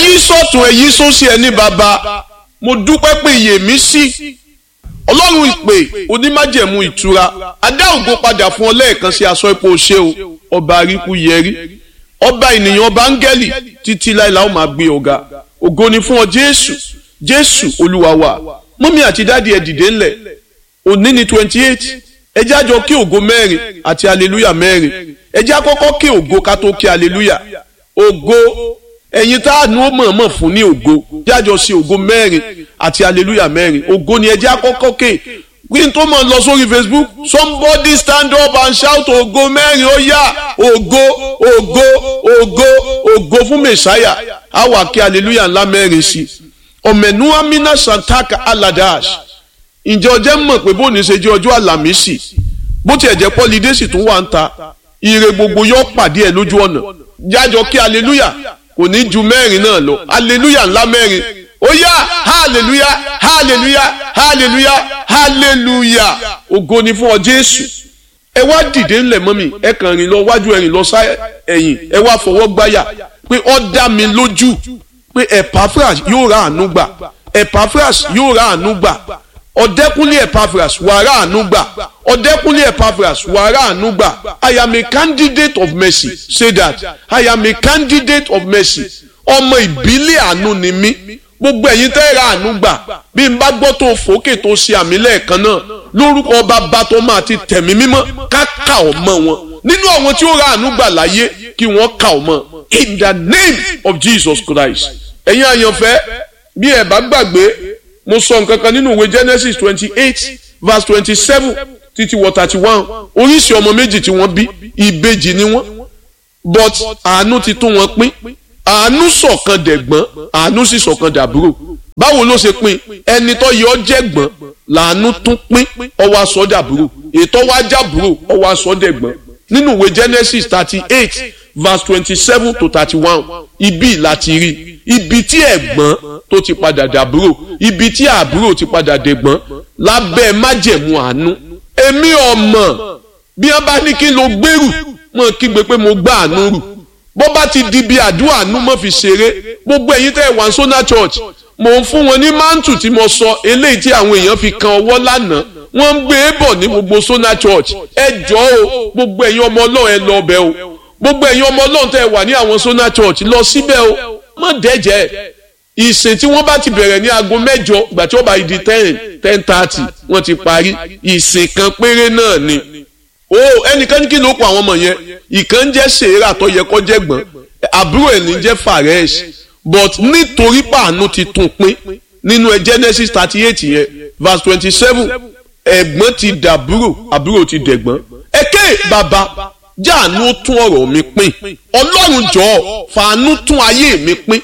yí sọ́tún ẹ yí sósì ẹ ní baba mo dúpẹ́ pé iyè mi sí ọlọ́run ìpè onímájẹ̀mú ìtura adá ògo padà fún ọ lẹ́ẹ̀kan sí aṣọ ipò ṣe o ọba àríkú yẹrí ọba ènìyàn ọba áńgẹ́lì títí láìláò máa gbé ọ̀gá ògo ni fún ọ jésù jésù olúwa wa mọ́mí àti dáàdi ẹ dìde ńlẹ̀ òní ni 28 ẹ jẹ́ àjọ kí ògo mẹ́rin àti hallelujah mẹ́rin ẹ jẹ́ àkọ́kọ́ kí ògo ká tó kí hallelujah ògo ẹ̀yin tá àánú ó mọ̀ọ́mọ̀ fún ní ògo jájọ sí ògo mẹ́rin àti hallelujah mẹ́rin ògo ni ẹ jẹ́ àkọ́kọ́ ké kí n tó mọ̀ lọ sórí Facebook somebody stand up and shout ògo mẹ́rin ó yá ògo ògo ògo ògo fún mẹ̀sáyà á wà kí hallelujah ńlá mẹ́rin sí ọ̀mẹ̀nú amina santaka aladash ǹjẹ́ ọjẹ́ mọ̀ pé bó ní ṣe jẹ́ ọjọ́ àlàmísì bó tiẹ̀ jẹ́ pọ́lídésì tún wà ń ta ire gbogbo yóò pàdé ẹ̀ lójú ọ̀nà jájọ kí hallelujah kò ní ju mẹ́rin náà lọ hallelujah ńlá mẹ́rin ó yá hallelujah hallelujah hallelujah hallelujah ògo ni fún ọ jésù ẹ wá dìde ńlẹ̀ mọ́mì ẹ kàn rìn lọ wájú ẹ̀rìn lọ sá ẹ̀yìn ẹ wá fọwọ́ gbáyà pé ó dá mi lójú pé Epaphras yóò ra àánú gbà Epaphras yóò ra àánú gbà ọ̀dẹ́kúnlé Epaphras wàrà àánú gbà ọ̀dẹ́kúnlé Epaphras wàrà àánú gbà I am a candidate of mercy say that I am a candidate of mercy ọmọ ìbílẹ̀ àánú ni mí gbogbo ẹ̀yin tẹ́ ra àánú gbà bí n bá gbọ́ tó fòókè tó ṣe àmì lẹ́ẹ̀kan náà lórúkọ bàbá tó máa ti tẹ̀mí mímọ́ ká kà ọ́ mọ́ wọn nínú àwọn tí ó ra àánú gbà láyé kí wọ́n kà ọ́ mọ́ in the name of Jesus Christ ẹ̀yin àyànfẹ́ bí ẹ bá gbàgbé mo sọ nǹkan kan nínú ìwé Genesis 28 verse 27 títí wọ 31 oríṣi ọmọ méjì tí wọ́n bí ìbejì ni wọ́n but àánú ti tún wọn pín àánú ṣọ̀kan dẹ̀gbọ́n àánú sì ṣọ̀kan dàbúrò báwo ló ṣe pín ẹni tó yọ jẹ̀gbọ́n làánú tún pín ó wá sọ dàbúrò ètò wá jàbúrò ó wá sọ dẹ̀gbọ́n nínú ìwé Genesis 38 verse 27 to 31 ibi láti rí ibi tí ẹ̀gbọ́n tó ti padà dàbúrò ibi tí àbúrò ti padà dẹ̀gbọ́n lábẹ́ májẹ̀mú àánú èmi ọmọ bí wọ́n bá ní kí n lo gbèrú mọ́ kígbe pé mo gbá àánú rù bó bá ti di bí àdúrà àánú mọ́ fi ṣeré gbogbo ẹ̀yin tẹ́ wà Sona Church mò ń fún wọn ní mántù tí mo sọ eléyìí tí àwọn èèyàn fi kan ọwọ́ lánàá wọ́n ń gbé e bọ̀ ní gbogbo Sona Church ẹ jọ̀ọ́ o gbogbo ẹ̀yin ọmọ Ọlọ́run ẹ lọ bẹ̀ o gbogbo ẹ̀yin ọmọ Ọlọ́run tẹ́ wà ní àwọn Sona Church lọ síbẹ̀ o mọ́ dẹ́jẹ́ ìsìn tí wọ́n bá ti bẹ̀rẹ̀ ní aago 8 ìgbà tí ó bá di 10:30 wọ́n ti parí ìsìn kan péré náà ni o ẹnìkan ní kí ló kọ àwọn ọmọ yẹn ìkan jẹ́ Sèrà tó yẹ kó jẹ́ gbọ́n àbúrò ẹ̀ ní jẹ́ Faresh but nítorí pàánù ti tún pín nínú Genesis 38 yẹn verse 27 ẹ̀gbọ́n ti dàbúrò àbúrò ti dẹ̀gbọ́n ẹ̀kẹ́ bàbá jáàánú ó tún ọ̀rọ̀ mi pín Ọlọ́run jọ̀ọ́ fàánú tún ayé mi pín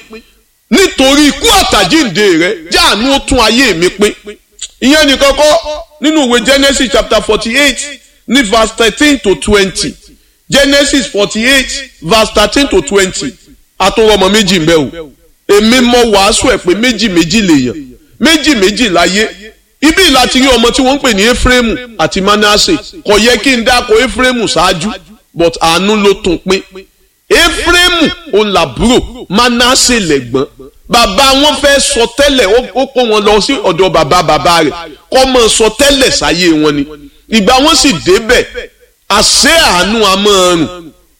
nítorí ikú àtàjíǹde rẹ jáàánú ó tún ayé mi pín ìyẹn nìkan kọ́ nínú ìwé Genesis chapter 48 ní verse 13 to 20 Genesis 48 verse 13 to 20 àtúnwò ọmọ méjì ń bẹ o èmi mọ wàásù ẹ̀ pé méjì méjì lèèyàn méjì méjì láyé ibi láti rí ọmọ tí wọ́n ń pè ní Éfrémù àti Manasse kò yẹ kí n dáko Éfrémù ṣáájú but àánú ló tún pín Éfrémù òun làbúrò Manasse lẹ̀gbọ́n bàbá wọn fẹ́ sọ tẹ́lẹ̀ ó kó wọn lọ sí ọ̀dọ̀ bàbá rẹ̀ kó mọ̀ sọ tẹ́lẹ̀ sáyé wọn ni ìgbà wọn sì débẹ̀ àṣẹ àánú amọ̀ọ̀rùn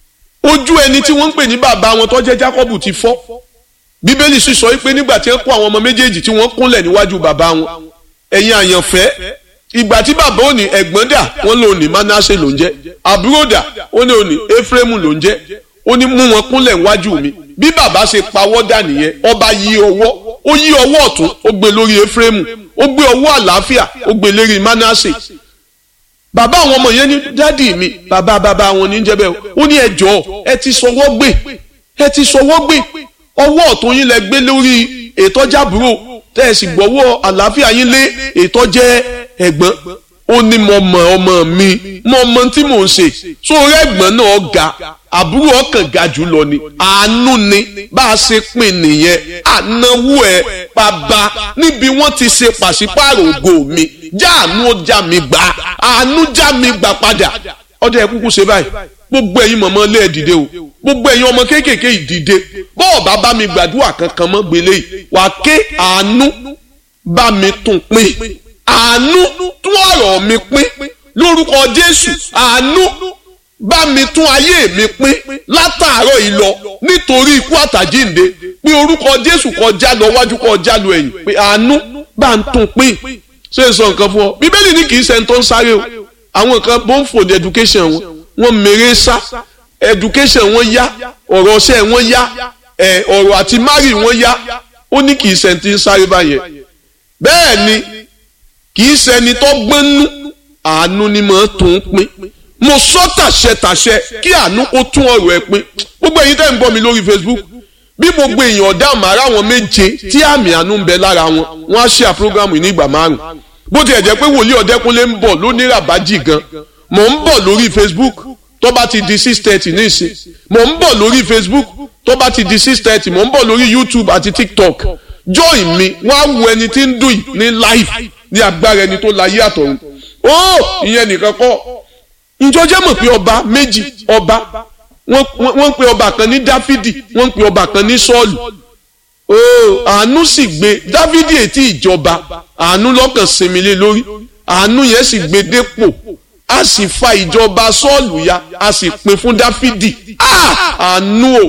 ojú ẹni tí wọ́n ń pè ní bàbá wọn tó jẹ́ Jákọ́bù ti fọ́ bíbélì sì sọ pé nígbà tí wọ́n kó àwọn ọmọ méjèèjì tí wọ́n kúnlẹ̀ níwájú bàbá wọn ẹ̀yin àyànfẹ́ ìgbà tí bàbá òní ẹ̀gbọ́n dà wọ́n lò ní Manasse ló ń jẹ́ àbúrò dà ó ní òní Éfrémù ló ń jẹ́ ó ní mú wọn kúnlẹ̀ níwájú mi bí bàbá ṣe pawọ́ dà nìyẹn ọba yí ọwọ́ ó yí ọwọ́ ọ̀tún ó gbé lórí Éfrémù ó gbé ọwọ́ àlàáfíà ó gbé lérí Manasse bàbá àwọn ọmọ yẹn ní dádì mi bàbá wọn ní jẹ́bẹ̀ ó ní ẹ jọ̀ọ́ ẹ ti sọwọ́ gbé ọwọ́ ọ̀tún yín lẹ gbé lórí ètò jábúrò tẹ́ ẹ sì gbọ́wọ́ àlàáfíà yín lé ètò jẹ́ ẹ̀gbọ́n ó ní mo mọ ọmọ mi mo mọ tí mò ń ṣe sórí ẹ̀gbọ́n náà ga àbúrò ọkàn ga jù lọ ni àánú ni bá a ṣe pín nìyẹn ànáwó ẹ bàbá níbi wọ́n ti ṣe pàṣípààrọ̀ ògo mi jáàánú ó já mi gbà àánú já mi gbà padà ọdẹ ẹ kúkú ṣe báyìí gbogbo ẹ̀yin mọ̀mọ́ lé ẹ̀ dìde o gbogbo ẹ̀yin ọmọ kéékèèké ìdìde bọ́ọ̀ bá bá mi gbàdúrà kankan mọ́ gbélé yìí wà á ké àánú bá mi tún pín àánú tún ọ̀rọ̀ mi pín lórúkọ Jésù àánú bá mi tún ayé mi pín látàárọ̀ yìí lọ nítorí ikú àtàjíǹde pé orúkọ Jésù kọjá lọ wájú kọjá lọ ẹ̀yìn pé àánú bá ń tún pín ṣé n sọ nǹkan fún ọ Bíbélì ní kì í ṣe ń tó ń sáré o àwọn kan bó ń fòdì education wọn mèrè sá education wọn yá ọ̀rọ̀ ọṣẹ́ wọn yá ọ̀rọ̀ àti mari wọn yá ó ní kì í ṣe ti ń sáré báyẹn bẹ́ẹ̀ ni kì í ṣe ẹni tó gbọ́nú àánú ni mò ń tún pín mo sọ tàṣẹ kí àánú kó tún ọ̀rọ̀ ẹ pín gbogbo ẹ̀yin tẹ́ ń gbọ́ mi lórí Facebook bí gbogbo èèyàn ọ̀dà màrá wọn méje tí àmì àánú ń bẹ lára wọn wọn á ṣe àpúrógámù ní ìgbà 5 bó tiẹ̀ jẹ́ pé wòlíì Ọ̀dẹ́kúnlé ń bọ̀ lóní ràbájì gan mò ń bọ̀ lórí Facebook tó bá ti di 6:30 ní ìsìn mò ń bọ̀ lórí Facebook tó bá ti di 6:30 mò ń bọ̀ lórí YouTube àti TikTok join mi wọ́n á wo ẹni tí ń dùn ní live ní agbára ẹni tó láyé àtọ̀run ó ìyẹn nìkan kọ́ ǹjọ́ jẹ́ mọ̀ pé ọba méjì ọba wọ́n pe ọba kan ní Dáfídì wọ́n pe ọba kan ní Sọ́ọ̀lù àánú sì gbé Dáfídì ètí ìjọba àánú lọ́kàn sinmi lé lórí àánú yẹn sì gbé dépò a sì fa ìjọba Sọ́ọ̀lù ya a sì pín fún Dáfídì àánú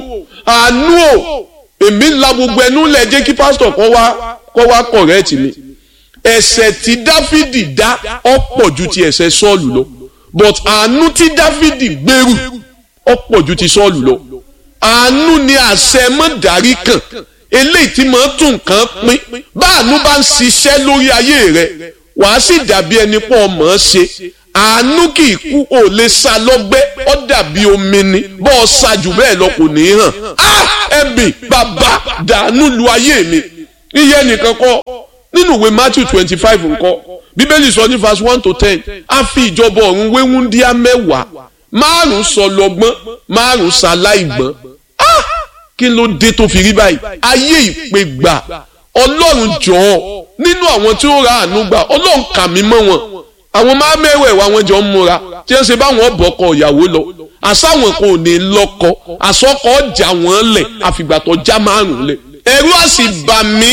o èmi ńlá gbogbo ẹnu lẹ jẹ́ kí pásítọ̀ kọ́ wá kọ̀rẹ́ẹ̀tì mi ẹ̀ṣẹ̀ tí Dáfídì dá ọ̀pọ̀ ju ti ẹ̀ṣẹ̀ Sọ́ọ̀lù lọ but àánú tí Dáfídì gbèrú ọ̀pọ̀ ju ti Sọ́ọ̀lù lọ àánú ni àṣẹ mọ́dárí kan eléyìí tí mo tún nǹkan pín báànú bá ń ṣiṣẹ́ lórí ayé rẹ wàá sì dàbí ẹni pọ̀ mọ́ ṣe àánú kì í kú ò lè sá lọ́gbẹ́ ó dàbí omi ni bọ́ ọ sá jù bẹ́ẹ̀ lọ kò ní í hàn ẹ̀bì bàbá dànù lu ayé mi iye nìkan kọ́ nínú ìwé Matthew 25 ńkọ́ Bíbélì sọ ní verse 1 to 10 a fi ìjọba ọ̀run wé wúńdíá 10 5 sọ lọ́gbọ́n 5 ṣaláìgbọ́n kí ló dé tó fi rí báyìí ayé ìpè gbà Ọlọ́run jọ̀ọ́ nínú àwọn tí ó ra àánú gbà Ọlọ́run kà mí mọ́ wọn àwọn máa mẹ́wẹ̀ẹ̀wá wọn jọ ń múra tí wọ́n ṣe báwọn bọ̀kọ ìyàwó lọ àsáwọn kò ní lọ́kọ àsọkọ ọjà wọn lẹ̀ àfìgbà tó já 5 lẹ̀ ẹ̀rù á sì bà mí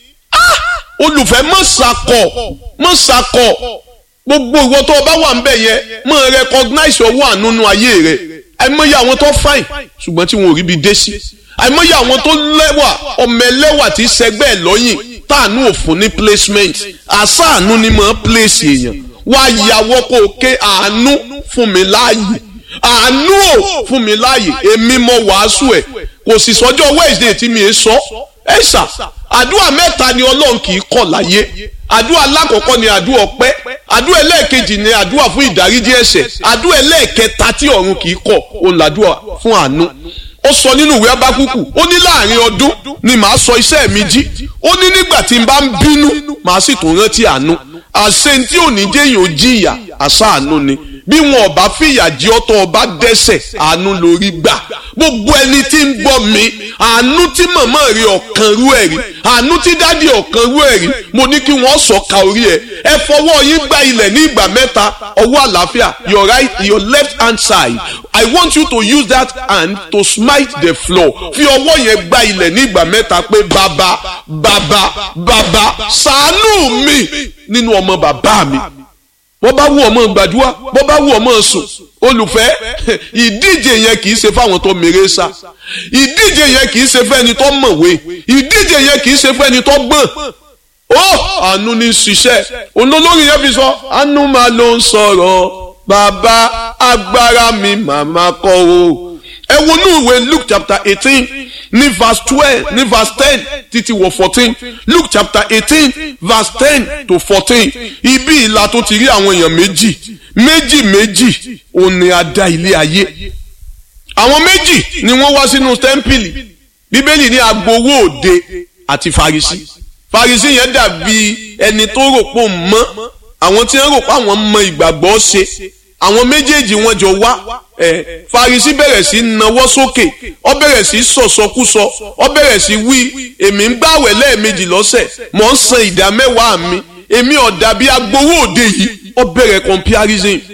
olùfẹ́ mọ̀ sakọ gbogbo ìwọ tó bá wà ń bẹ̀ yẹn mọ̀ recognize ọwọ́ àánú ayé rẹ̀ àìmọye àwọn tó fine ṣùgbọ́n tí wọn ò rí bi dé sí àìmọye àwọn tó lẹ́wà ọmọ ẹlẹ́wà tí sẹgbẹ́ ẹ̀ lọ́yìn táànú òfun ní placement àṣàánú ni mọ̀ place èèyàn wá yàwọ́ kó o ké àánú fún mi láàyè àánú ò fún mi láàyè èmi mọ wàásù ẹ̀ kò sì sọjọ́ Wednesday tí mi è sọ ẹ̀ ṣá àdúrà mẹ́ta ni Ọlọ́run kì í kọ̀ láyé àdúrà alákọ̀ọ́kọ́ ni àdúrà ọpẹ́ àdúrà ẹlẹ́ẹ̀kejì ni àdúrà fún ìdáríjì ẹ̀ṣẹ̀ àdúrà ẹlẹ́ẹ̀kẹta tí ọ̀run kì í kọ̀ òun làdúrà fún àánú ó sọ nínú ìwé Ábákúkù ó ní láàrin ọdún ni màá sọ iṣẹ́ mi jí ó ní nígbà tí n bá ń bínú màá sì tún rántí àánú àṣẹ tí ò ní jẹ́yìn ò jìyà àṣà àánú ni bí wọn ò bá fìyà jẹ ọ́ tó o bá dẹ́ṣẹ̀ àánú lórí gbà gbogbo ẹni tí ń gbọ́ mi àánú tí màmá rí ọ̀kan rú ẹ̀ rí àánú tí dádì ọ̀kan rú ẹ̀ rí mo ní kí wọ́n sọ̀ka orí ẹ̀ ẹ fọwọ́ yín gba ilẹ̀ ní ìgbà mẹ́ta ọwọ́ àlàáfíà your left hand side I want you to use that hand to smite the floor fi ọwọ́ yẹn gba ilẹ̀ ní ìgbà mẹ́ta pé bàbá ṣàánú mi nínú ọmọ bàbá mi bọ́ bá wù ọmọ gbàdúrà bọ́ bá wù ọmọ sùn olùfẹ́ ìdíje yẹn kì í ṣe fáwọn tó mèrè sá ìdíje yẹn kì í ṣe fẹ́ni tó mọ̀wé ìdíje yẹn kì í ṣe fẹ́ni tó gbọ́n ó àánú ní ṣiṣẹ́ olólórí yẹn fi sọ àánú máa ló ń sọ̀rọ̀ bàbá agbára mi màmá kọ́ o ẹ wo ní ìwé Luke chapter 18 ní verse 12 ní verse 10 títí wọ 14 Luke chapter 18 verse 10 to 14 ibi ìlà tó ti rí àwọn èèyàn méjì òun ni a dá ilé ayé àwọn méjì ni wọ́n wá sínú tẹ́ḿpìlì Bíbélì ní agbowó òde àti Farisí yẹn dàbí ẹni tó rò pé òun mọ́ àwọn tí wọ́n rò pé àwọn mọ ìgbàgbọ́ ṣe àwọn méjèèjì wọ́n jọ wá Farisí bẹ̀rẹ̀ sí nawọ́ sókè ó bẹ̀rẹ̀ sí sọ̀sọkúsọ ó bẹ̀rẹ̀ sí wí èmi ń gbààwẹ̀ lẹ́ẹ̀mejì lọ́sẹ̀ mò ń san ìdá 10 mi èmi ò dàbí agbowó òde yìí ó bẹ̀rẹ̀ comparison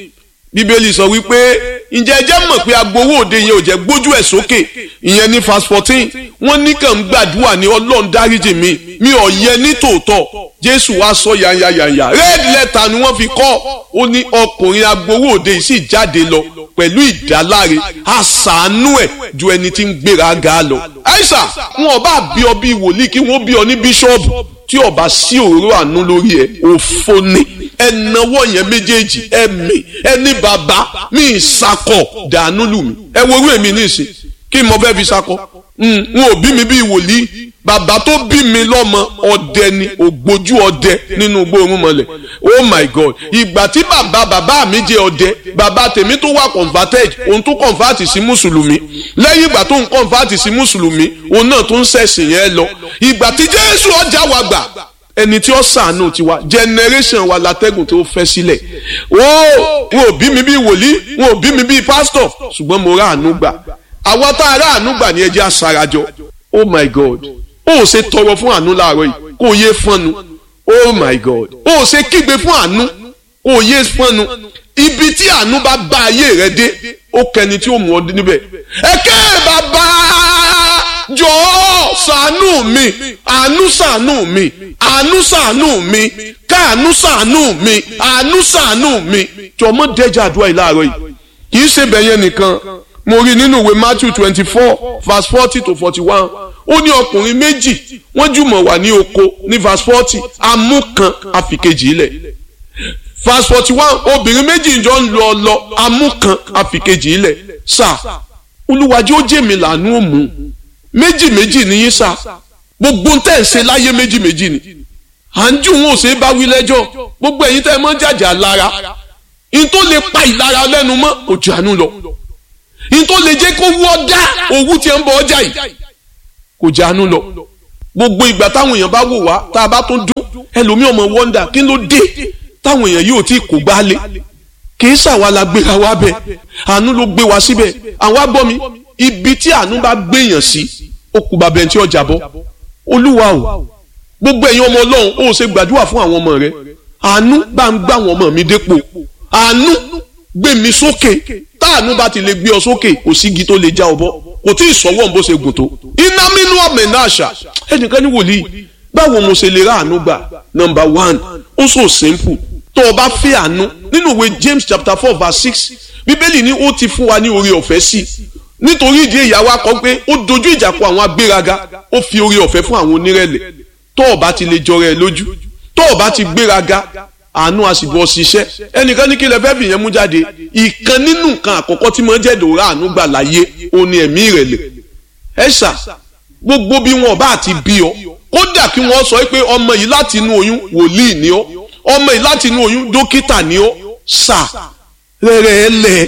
bíbélì sọ wípé ǹjẹ́ ẹ jẹ́ mọ̀ pé agbowó òde yẹn ò jẹ́ gbójú ẹ̀ sókè, ìyẹn ní verse 14 wọ́n ní kàn ń gbàdúrà ní Ọlọ́run dáríjì mi ò yẹ ní tòótọ́. Jésù wá sọ yanyanyanya red letter ni wọ́n fi kọ́, ó ní ọkùnrin agbowó òde yìí sì jáde lọ pẹ̀lú ìdáláre, àṣàánú ẹ̀ ju ẹni tí ń gbéra ga lọ. àìsà wọn bá bí ọ bí wòlíì kí wọ́n bí ọ ní bíṣọ́ọ̀bù tí ó bá sí òróró àánú lórí ẹ òfo ni. ẹnáwó yẹn méjèèjì ẹmí ẹni bàbá mi ìsakọ dànù lù mí. ẹ wo orú èmi nísìn kí mo fẹ́ fi sakọ. n ò bí mi bí wòlíì, bàbá tó bí mi lọ́mọ ọdẹ ni, ògbójú ọdẹ nínú gbóòórùn mọ́lẹ̀. Oh my God, ìgbà tí bàbá mi jẹ́ ọdẹ, bàbá tèmi tó wà converted, òun tó convert sí mùsùlùmí. lẹ́yìn ìgbà tó ń convert sí mùsùlùmí, òun náà tó ń ṣẹ̀sìn yẹn lọ. ìgbà tí Jésù ọjà wa gbà, ẹni tí ó ṣàánú tiwa, generation wa látẹ́gùn tó fẹ́ sílẹ̀. wọn ò bí mi bí wòlíì, wọn ò bí mi bí pastor, ṣùgbọ́n mo rà àánú gbà. àwọn tá a rà àánú gbà ní ẹjẹ́ àṣàràjọ. Oh my God, ó ṣe tọrọ fún àánú láàárọ̀ yìí kó yé fọ́nnu. Oh my God, ó ṣe kígbe fún àánú kó yé fọ́nnu. ibi tí àánú bá bá ayé rẹ dé, ó kẹni tí ó mú ọ níbẹ̀. ẹ̀kẹ́ bàbá jọ̀ọ́ ṣàánú mi, àánú ṣàánú mi, àánú ṣàánú mi, káàánú ṣàánú mi, àánú ṣàánú mi. jọ̀mọ́ dẹ́jà àdúrà yìí láàárọ̀ yìí kì í ṣe bẹ̀yẹn nìkan. mo rí nínú ìwé Matthew 24 verse 40 to 41 ó ní ọkùnrin méjì wọ́n jùmọ̀ wà ní oko ní verse 40 amú kan àfikejì ilẹ̀. verse 41 obìnrin méjì jọ ń lọ amú kan àfikejì ilẹ̀. sà olúwàjẹ́ ó jẹ́ mi lànà òmù méjì nìyí sà, gbogbo tẹ́ ẹ̀ ṣe láyé méjì ni. à ń jù wọn ò ṣe é bá wí lẹ́jọ́, gbogbo ẹ̀yin tẹ́ ẹ mọ́ jàjà lára in tó lè pa ìlara lẹ́nu mọ́ kò jànú lọ, in tó lè jẹ́ kó wọ́ dá owó tí ẹ ń bọ ọjà yìí kò jànú lọ. gbogbo ìgbà táwọn èèyàn bá wò wá tá a bá tún dún ẹlòmíì ọmọ wọ́ndà kí ló dé táwọn èèyàn yóò tí kò gbálé. kì í ṣàwa la gbéra wá bẹ̀, àánú ló gbé wá síbẹ̀. àwọn agbọ́ mi, ibi tí àánú bá gbéyàn sí ó kù bàbá ẹni tí ọjà bọ́. olúwa o, gbogbo ẹ̀yin ọmọ ọlọ́run ó ṣe gbàdúrà fún àwọn ọmọ rẹ. àánú bá ń gbá àwọn ọmọ mi dépò, àánú gbé mi sókè. táànú bá ti lè gbé ọ sókè kò sí igi tó lè já ọ bọ́, kò tí ì sọ́wọ́n bó ṣe gùn tó. iná mínú ọ̀mẹ̀ náà ṣà ẹnìkan ní wòlíì báwo mo ṣe lè ra àánú gbà. number 1 ó so simple. tó o bá fẹ́ àánú nínú ìwé James chapter 4 verse 6 bíbélì ní ó ti fún wa ní oore ọ̀fẹ́ sí, nítorí ìdí èyí àwa kọ pé ó dojú ìjà kọ àwọn agbéraga, ó fi oore ọ̀fẹ́ fún àwọn onírẹ̀lẹ̀. tó o bá ti lè jọra ẹ lójú, tó o bá ti gbéraga, àánú àsìbọ̀ ṣiṣẹ́. ẹnìkan ní kí lè fẹ́ fìyẹn mú jáde, ìkan nínú nǹkan àkọ́kọ́ tí mo ń jẹ́ dòrá àánú gbà láyé ó ní ẹ̀mí ìrẹ̀lẹ̀. ẹ̀ṣà gbogbo bí wọn bá ti bí ọ, kódà kí wọ́n sọ pé ọmọ yìí láti inú oyún wòlíì ni ọ, ọmọ yìí láti inú oyún dókítà ni ọ, sà rẹ̀rẹ̀ lẹ̀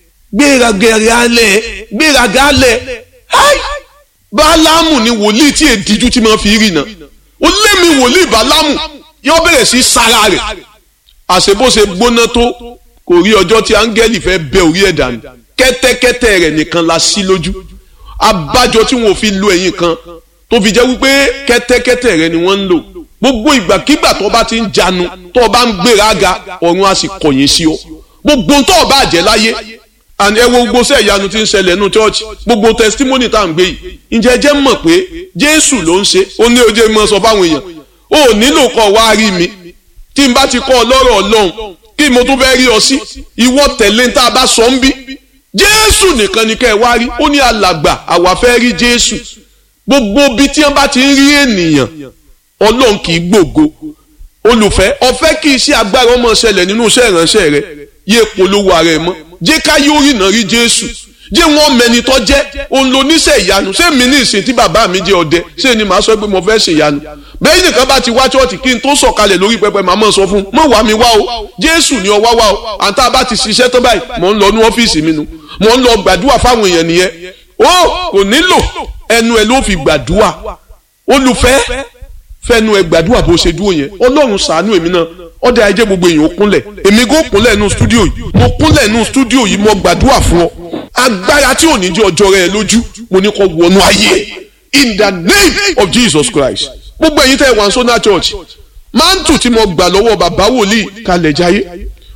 gbéraga lẹ̀. Bálámù ni wòlíì tí èdíjú tí máa fi rí náà, ó lé mi wòlíì Bálámù yóò bẹ̀rẹ̀ sí sára rẹ̀. àṣebóṣe gbóná tó kò rí ọjọ́ tí áńgẹ́lì fẹ́ bẹ orí ẹ̀ dànù. kẹ́tẹ́kẹ́tẹ́ rẹ̀ nìkan la sí lójú, abájọ tí wọn ò fi lo ẹ̀yìn kan tó fi jẹ́ wípé kẹ́tẹ́kẹ́tẹ́ rẹ̀ ni wọ́n ń lò. gbogbo ìgbàkígbà tó bá ti ń janu, tó bá ń gbéraga, ọ̀run á sì kọ̀yìn sí ọ. gbogbo tó bá jẹ́ láyé, and ẹ wo gbogbo sẹ́ ìyanu tí ń ṣẹlẹ̀ nínú church, gbogbo testimony tá à ń gbé yìí, ǹjẹ́ jẹ́ mọ̀ pé Jésù ló ń ṣe. ó ní ojú mọ́ sọ fáwọn èèyàn, ó nílò kọ́ wá rí mi tí n bá ti kọ́ ọ lọ́rọ̀ Ọlọ́run kí mo tún fẹ́ rí ọ sí. ìwọ tẹ̀lé tá a bá sọ ń bí, Jésù nìkan ni kẹ́ ẹ wá rí. ó ní alàgbà àwa fẹ́ rí Jésù. gbogbo bí tí wọ́n bá ti ń rí ènìyàn, Ọlọ́run kì í gbògo. olùfẹ́ ọ̀fẹ́ kì í ṣe agbára ọmọ ṣẹlẹ̀ nínú iṣẹ́ ìránṣẹ́ rẹ, yé polówó ara ẹ mọ́, jẹ́ ká yóò rìnà rí Jésù, jẹ́ wọ́n mẹ́ni tó jẹ́. òun ló níṣẹ́ ìyanu. ṣé mi ní ìsìn tí bàbá mi jẹ́ ọdẹ, ṣé ni màá sọ pé mo fẹ́ ṣe ìyanu? bẹ́ẹ̀ nìkan bá ti wá chọ́ọ̀tì kí n tó sọ̀kalẹ̀ lórí pẹpẹ màá mọ̀ sọ fún un, mọ̀ wá mi wá o, Jésù ni ọ wá wá o. àǹtá bá ti ṣiṣẹ́ tó báyìí mò ń lọ ní ọ́fíìsì mi nu, mò ń lọ gbàdúrà fáwọn èèyàn nìyẹn. ó kò nílò ẹnu ẹ ló fi gbàdúrà. olùfẹ́ fẹnu ẹ gbàdúrà bó ṣe dúró yẹn. Ọlọ́run ṣàánú èmi náà, ọdẹ ajé gbogbo èèyàn ó kúnlẹ̀, èmi kò kúnlẹ̀ nínú stúdíò yìí, mo kúnlẹ̀ nínú stúdíò yìí, mo gbàdúrà fún ọ. agbára tí ò ní jẹ́ ọjọ́ rẹ lójú, mo ní kó wọnú ayé in the name of Jesus Christ. gbogbo ẹ̀yin tẹ́ wà ní Sona Church, mántù tí mo gbà lọ́wọ́ bàbá wòlíì Kalẹ̀ Jayé,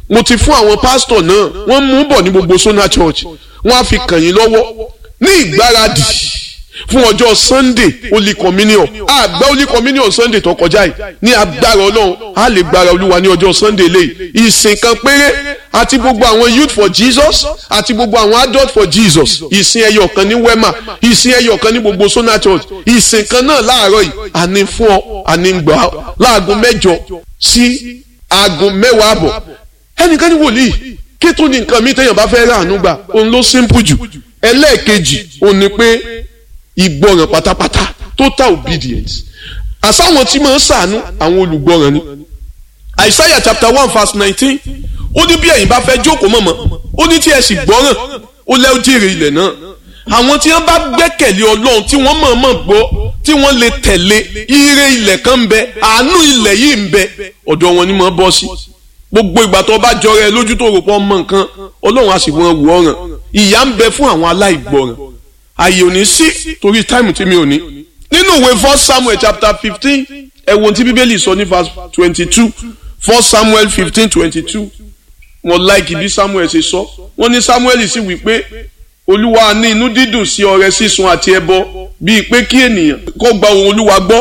mo ti fún àwọn pásítọ̀ náà wọ́n mú bọ̀ ní gbogbo Sona Church wọ́n á fi kàn yín lọ́wọ́ ní ìgbáradì fún ọjọ́ Sunday Holy Communion àgbà Holy Communion Sunday tó kọjá yìí ní agbára Ọlọ́run á lè gbára Olúwa ní ọjọ́ Sunday lẹ́yìn ìsìn kan péré àti gbogbo àwọn Youth for Jesus àti gbogbo àwọn Adult for Jesus ìsìn ẹyọ kan ní Wema ìsìn ẹyọ kan ní gbogbo Sona Church ìsìn kan náà láàárọ̀ yìí àní fún ọ àní gbà láago 8 sí aago 10 àbọ̀ ẹnìkan ní wòlíì kí tó ní nǹkan mi téèyàn bá fẹ́ ráàánú gbà òun ló simple jù ẹlẹ́ẹ̀kejì òun ni pé ìgbọràn pátápátá total obedience àsáwọn tí máa ń ṣàánú àwọn olùgbọràn ni Isaiah chapter 1 verse 19 ó ní bí ẹ̀yin bá fẹ́ jókòó mọ̀mọ́ ó ní tí ẹ sì gbọ́ràn ó lẹ́ ó jèrè ilẹ̀ náà àwọn tí wọ́n bá gbẹ́kẹ̀lé Ọlọ́run tí wọ́n mọ̀ọ́mọ̀ gbọ́ tí wọ́n lè tẹ̀lé ire ilẹ̀ kan ń bẹ àánú ilẹ̀ yìí ń bẹ ọ̀dọ̀ wọn ni mo bọ́ sí gbogbo ìgbà tó bá jọrọ ẹ lójú tó rò pọ̀ mọ́ nǹkan Ọlọ́run á sì wọ́n wù ọ̀ràn ìyà ń bẹ fún àwọn aláìgbọràn àyè ò ní sí torí táìmù tí mi ò ní. nínú ìwé 1 Samuel chapter 15 ẹ̀wọ̀n tí bíbélì sọ ní verse 22 1 Samuel 15:22 wọ́n láìkì bí Samuel ṣe sọ wọ́n ní Samuel sì wí pé Olúwa ní inú dídùn sí ọrẹ sísun àti ẹbọ bíi pé kí ènìyàn kó gba ohùn Olúwa gbọ́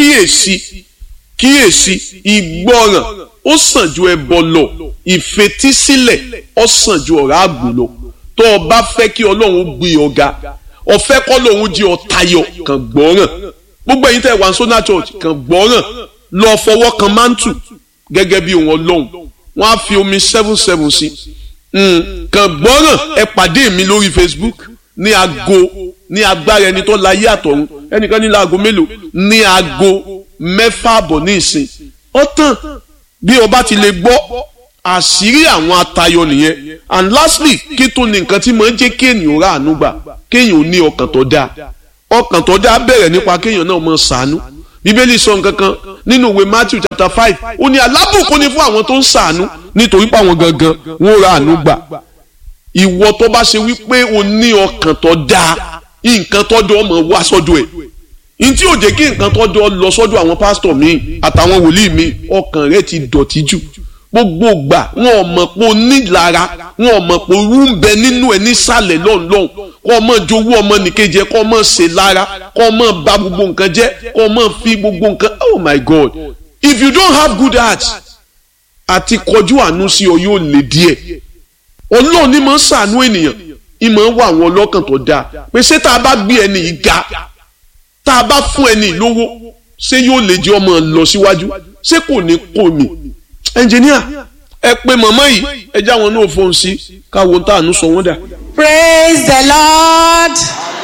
kíyèsí ìgbọràn ó sàn ju ẹbọ lọ ìfetísílẹ̀ ó sàn ju ọ̀rá àgbò lọ tó o bá fẹ́ kí Ọlọ́run gbé ọ ga ọ̀fẹ́ kọ́ lòun jí ọ tayọ kàn gbọ́ràn gbogbo ẹ̀yin tẹ́ wà ní Sona Church kàn gbọ́ràn lọ fọwọ́ kan mántù gẹ́gẹ́ bí ohun Ọlọ́run wọ́n á fi omi 7 sí kàn gbọ́ràn ẹ pàdé mi lórí Facebook ní agbára ẹni tó láyé àtọ̀run ẹnìkan ní láago mélòó ní aago 6:30 ní ìsìn ó tàn bí o bá ti lè gbọ́ àṣírí àwọn atayọ nìyẹn and lastly kí tó ní nǹkan tí mo ń jẹ́ kí ènìyàn rà àánú gbà kéèyàn ò ní ọkàn tó dáa bẹ̀rẹ̀ nípa kéèyàn náà mọ̀ ṣàánú bíbélì sọ nǹkan kan nínú ìwé Matthew chapter 5 ó ní alábùkún ni fún àwọn tó ń ṣàánú nítorí pé àwọn gangan wọ́n rà àánú gbà ìwọ tó bá ṣe wípé o ní ọkàn tó dáa nǹkan tó dọ̀ ọmọ wá sọ́dọ̀ ẹ̀ ntí ò jẹ́ kí nǹkan tó dọ̀ lọ sọ́dọ̀ àwọn pásítọ̀ míì àtàwọn wòlíì míì ọkàn rẹ̀ ti dọ̀tí jù gbogbo gbà wọn ò mọ̀ pé o nílara wọn ò mọ̀ pé orú ń bẹ nínú ẹ nísàlẹ̀ lọ́nlọ́n kọ́ ọmọ jowó ọmọ nìkejì ẹ kọ́ ọmọ ṣe lára kọ́ ọmọ bà gbogbo nǹkan jẹ́ kọ́ ọmọ fi gbogbo nǹkan oh my God if you don't have good heart àti kọjú àánú sí ọ yóò lè díẹ̀ Ọlọ́run ni máa ń ṣàánú ènìyàn ìmọ̀ ń wá àwọn ọlọ́kàn tó dáa pé ṣé tá a bá gbé ẹni yìí ga tá a bá fún ẹni lówó ṣé yóò lè jẹ́ ọmọ lọ síwájú ṣé kò ní kò mí ẹnjìníà ẹ pé màmá yìí ẹ já wọn náà fóun sí káwọn tá àánú sọ wọn dà. Praise the Lord.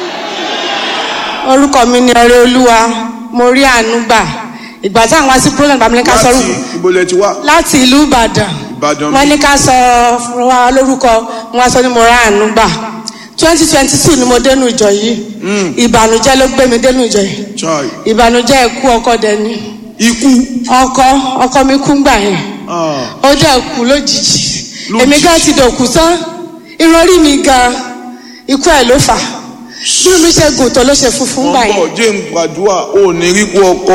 orúkọ mi ni ọrẹ Olúwa mo rí àánú gbà ìgbà tí àwọn sí program bàmí ní ká sọ láti ìlú Ìbàdàn wọn ní ká sọ fún wa lórúkọ wọn sọ ní mo rí àánú gbà 2022 ni mo dénú ìjọ yìí ìbànújẹ́ ló gbé mi dénú ìjọ yìí ìbànújẹ́ ikú ọkọ dẹni ọkọ mi kú gbà yẹn ó dẹ̀ kú lójijì èmi gan ti dòkú tán irun orí mi gan ikú ẹ̀ ló fà bí mi ṣe gùn tó ló ṣe funfun gbà yẹn. ọmọ jẹ́ ń gbàdúrà ò ní rí kú ọkọ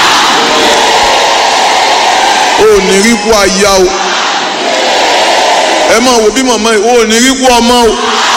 o ò ní rí kú aya o ẹ máa wò bí màmá yìí ò ní rí kú ọmọ o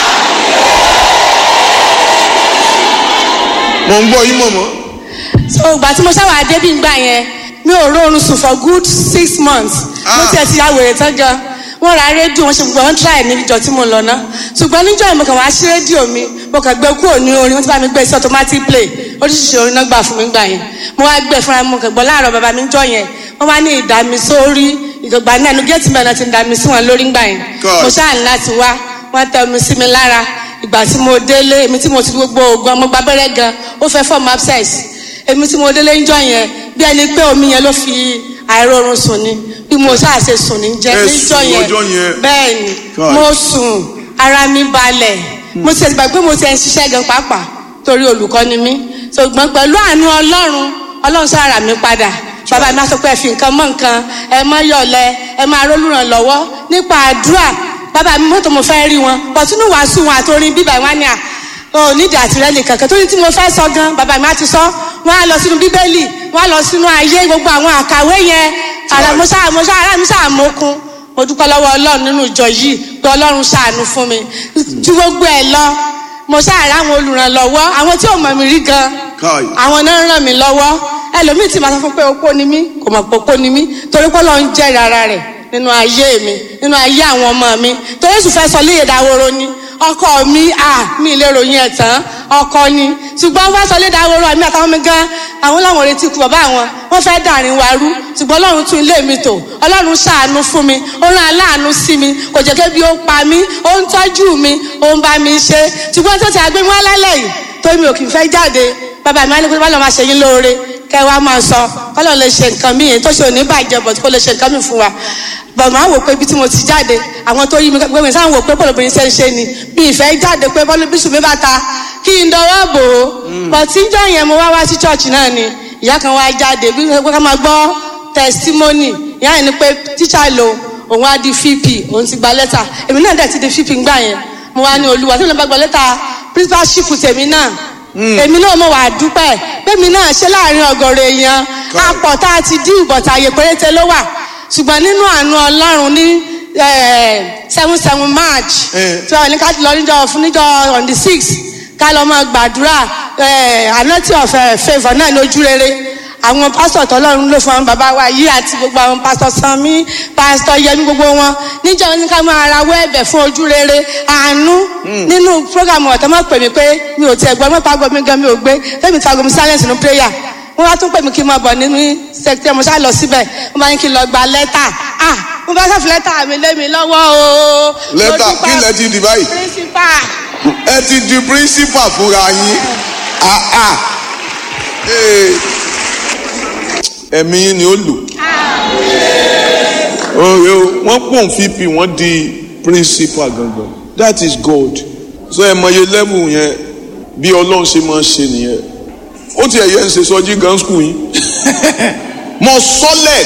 mò ń gbọ́ yín mọ̀mọ́. so ìgbà tí mo ṣáwà débí gbà yẹn mi ò rórun sùn for good 6 months mo tiẹ̀ ti ya wèrè tán gan wọ́n ra rédíò wọ́n ṣe gbogbo wọ́n try ní ìjọ tí mo lọ ná ṣùgbọ́n níjọ́ yìí mo kàn wá sí rédíò mi mo kàn gbé kúrò ní orin wọ́n ti bá mi gbé sí automatic play oríṣiríṣi orin náà gbà fún mi gbà yẹn mo wá gbé fúnra mi mo kàn gbọ́ láàárọ̀ bàbá mi jọ yẹn wọ́n wá ní ìdàmí sórí ìgbà náà ẹnu géètì mẹ́rin ti ń dàmí sí wọn lórí gbà yẹn mo ṣáà ní láti wá wọ́n tẹ omi sí mi lára ìgbà tí mo délé èmi tí mo ti gbogbo ògùn ọmọ gbábẹ́rẹ́ gan ó fẹ́ fọ́ọ̀mù abscess èmi tí mo délé ń jọ yẹn bí ẹni pé omi yẹn ló fi àìrórun sùn ni bí mo ṣáà ṣe sùn ní jẹ níjọ yẹn bẹ́ẹ̀ ni mo sùn ara mi balẹ̀ mo ti gbà pé mo ti ń ṣiṣẹ́ gan pàápàá torí olùkọ́ ni mí ṣùgbọ́n pẹ̀lú àánú Ọlọ́run sára mi padà bàbá mi á sọ pé ẹ fi nǹkan mọ́ nǹkan ẹ má yọ̀lẹ ẹ má rólùrànlọ́wọ́ nípa àdúrà bàbá mi mọ́tò mo fẹ́ rí wọn bọ̀túnú wàásù wọn àtòrin bíbá wọn ni nídìí àtìrẹ́lì kankan tó ní tí mo fẹ́ sọ gan bàbá mi á ti sọ wọ́n á lọ sínú bíbélì wọ́n á lọ sínú ayé gbogbo àwọn àkàwé yẹn ara mi ṣáà mókun mo dúpẹ́ lọ́wọ́ ọlọ́run nínú ìjọ yìí pé ọlọ́run ṣàánú fún mi ju gbogbo ẹ̀ lọ mo ṣàárẹ̀ àwọn olùrànlọ́wọ́ àwọn tí ò mọ̀ mí rí gan àwọn náà ń ràn mí lọ́wọ́ ẹlòmíì tí màá sọ fún pé opó ni mí kò mọ̀ pé opó ni mí torí pé ọlọ́run jẹ́rìí ara rẹ̀ nínú ayé mi nínú ayé àwọn ọmọ mi torí Jésù fẹ́ sọ léyè dáworo ni ọkọ mi mi lè ròyìn ẹ̀ tán ọkọ ni ṣùgbọ́n wọ́n sọ léyè dáworo àmì àtàwọn mi gan àwọn làwọn retí kú bàbá àwọn wọ́n fẹ́ dàrin wa rú ṣùgbọ́n ọlọ́run tún ilé mi tò ọlọ́run ṣàánú fún mi ó rán aláàánú sí mi kò jẹ́ kébi ó pa mí ó ń tọ́jú mi ó ń bá mi ṣe ṣùgbọ́n tó ti àgbé wọn lálẹ́ yìí tó mi ò kì í fẹ́ jáde bàbá mi á ní pé báwo máa ṣe yín lóore kẹwàá máa sọ kọ́lọ́ lè ṣe nǹkan míì tó ṣe òní bàjẹ́ bọ̀ kó lè ṣe nǹkan míì fún wa bọ̀mọ̀ á wò pé ibi tí mo ti jáde àwọn tó yí mi gbé mi sáà wò pé bọ́lọ̀bìnrin ṣe ń ṣe ni bí ìfẹ́ jáde pé bọ́lọ̀ bíṣù mi bá ta kí n dọwọ́ bò ó bọ̀ tí ń jọ yẹn mo wá sí church náà ni ìyá kan wá jáde bí wọ́n ká máa gbọ́ testimony ìyá yẹn ni pé tíṣà lo òun á di VP òun ti gba lẹ́tà èmi náà dẹ̀ ti di VP ńgbà yẹn mo wá ní Olúwa tí mo bá gba lẹ́tà principalship tèmi náà èmi náà mo wà dúpẹ́ bẹ́ẹ̀mi náà ṣe láàrin ọ̀gọ̀rọ̀ èèyàn apọ̀ tá a ti dín ìbọ̀tà àyè péréte ló wà ṣùgbọ́n nínú àánú Ọlọ́run ní 7 March tí wọ́n ní ká lọ níjọ́ on the 6th ká lọ máa gbàdúrà anointing of favour náà lójú rere àwọn pásítọ̀ tọ́lọ́run ló fún àwọn bàbá wa yìí àti gbogbo àwọn pásítọ̀ Sanmi pásítọ̀ Yẹmí gbogbo wọn níjọ́ ní ká máa rawọ́ ẹ̀bẹ̀ fún ojú rere àánú nínú prógàmù ọ̀tọ́ mọ̀ pè mí pé mi ò tiẹ̀ gbọ́ mọ́ pàgọ́ mi gan mi ò gbé fẹ́mi tí aago mi silence ní prayer wọ́n wá tún pè mí kí n máa bọ̀ nínú sẹ́kítẹ́ mo ṣáà lọ síbẹ̀ wọ́n bá ní kí n lọ gba lẹ́tà mo bá sáfì lẹ́tà mi lé mi lọ́wọ́ o. lẹ́tà kí lẹ ti di báyìí. principal. ẹ ti di principal fúnra yín. ẹ̀mí yín ni ó lò. wọ́n pòun VP wọ́n di principal gangan that is God. so ẹ mọye level yẹn bí Ọlọ́run ṣe máa ń ṣe nìyẹn ó ti ẹ̀yẹ ń ṣe sọjí gan school yín. mo sọ́lẹ̀